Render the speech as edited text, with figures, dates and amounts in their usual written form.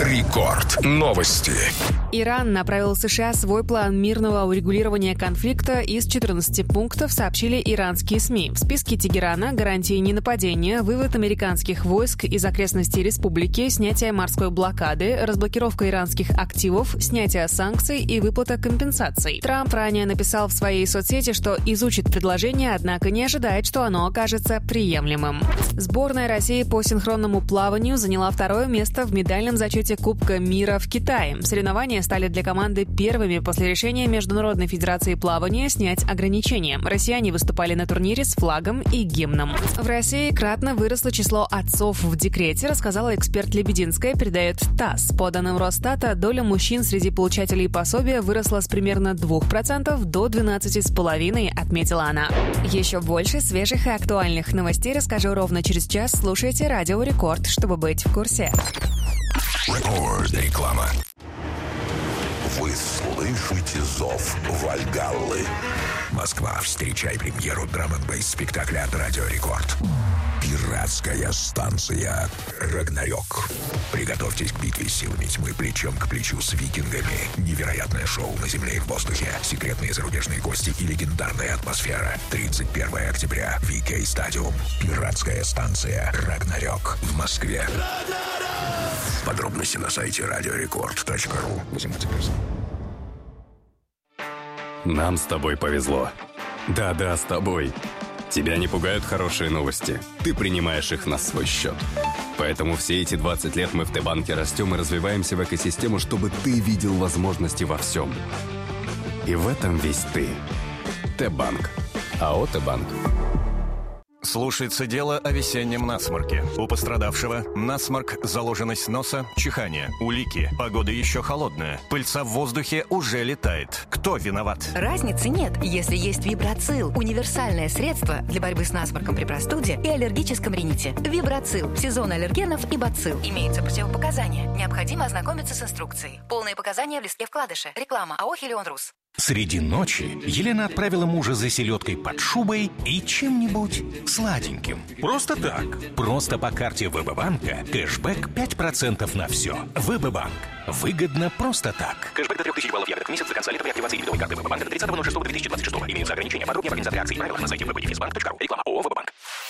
Рекорд. Новости. Иран направил в США свой план мирного урегулирования конфликта из 14 пунктов, сообщили иранские СМИ. В списке Тегерана гарантии ненападения, вывод американских войск из окрестностей республики, снятие морской блокады, разблокировка иранских активов, снятие санкций и выплата компенсаций. Трамп ранее написал в своей соцсети, что изучит предложение, однако не ожидает, что оно окажется приемлемым. Сборная России по синхронному плаванию заняла второе место в медальном зачете Кубка мира в Китае. Соревнования стали для команды первыми после решения Международной федерации плавания снять ограничения. Россияне выступали на турнире с флагом и гимном. В России кратно выросло число отцов в декрете, рассказала эксперт Лебединская, передает ТАСС. По данным Росстата, доля мужчин среди получателей пособия выросла с примерно 2% до 12,5%, отметила она. Еще больше свежих и актуальных новостей расскажу ровно через час. Слушайте Радио Рекорд, чтобы быть в курсе. Реклама. Вы слышите зов Вальгаллы. Москва, встречай премьеру драм-н-бейс спектакля от Радио Рекорд. Пиратская станция «Рагнарёк». Приготовьтесь к битве с силами тьмы плечом к плечу с викингами. Невероятное шоу на земле и в воздухе. Секретные зарубежные гости и легендарная атмосфера. 31 октября. VK Стадиум. Пиратская станция «Рагнарёк» в Москве. Подробности на сайте radiorecord.ru. 18+. Нам с тобой повезло. Да-да, с тобой. Тебя не пугают хорошие новости. Ты принимаешь их на свой счет. Поэтому все эти 20 лет мы в Т-банке растем и развиваемся в экосистему, чтобы ты видел возможности во всем. И в этом весь ты. Т-банк. АО «Т-банк». Слушается дело о весеннем насморке. У пострадавшего насморк, заложенность носа, чихание, улики. Погода еще холодная. Пыльца в воздухе уже летает. Кто виноват? Разницы нет, если есть Вибрацил. Универсальное средство для борьбы с насморком при простуде и аллергическом рините. Вибрацил. Сезон аллергенов и бацилл. Имеются противопоказания. Необходимо ознакомиться с инструкцией. Полные показания в листке вкладыша. Реклама АО «Хелион Рус». Среди ночи Елена отправила мужа за селедкой под шубой и чем-нибудь сладеньким. Просто так. Просто по карте ВБ-банка кэшбэк 5% на все. ВБ-банк. Выгодно просто так. Кэшбэк до 3000 баллов в месяц за конца лета при активации дебетовой карты ВБ-банка до 30.06.2026. Имеются ограничения. Подробнее в организации правил на сайте www.defisbank.ru. Реклама ООО «ВБ-банк».